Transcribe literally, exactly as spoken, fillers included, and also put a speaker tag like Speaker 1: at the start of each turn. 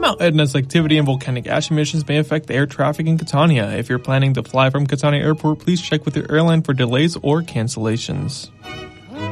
Speaker 1: Mount Etna's activity and volcanic ash emissions may affect air traffic in Catania. If you're planning to fly from Catania Airport, please check with your airline for delays or cancellations.